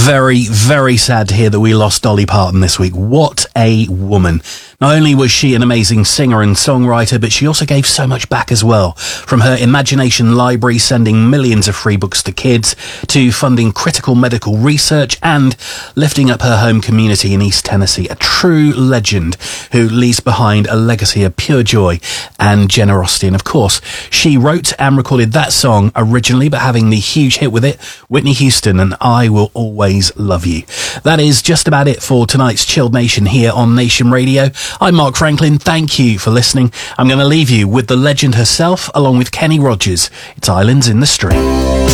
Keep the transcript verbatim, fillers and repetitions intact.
very, very sad to hear that we lost Dolly Parton this week. What a woman. Not only was she an amazing singer and songwriter, but she also gave so much back as well. From her imagination library, sending millions of free books to kids, to funding critical medical research and lifting up her home community in East Tennessee. A true legend who leaves behind a legacy of pure joy and generosity. And of course, she wrote and recorded that song originally, but having the huge hit with it, Whitney Houston and I Will Always Love You. That is just about it for tonight's Chilled Nation here on Nation Radio. I'm Mark Franklin. Thank you for listening. I'm going to leave you with the legend herself, along with Kenny Rogers. It's Islands in the Stream.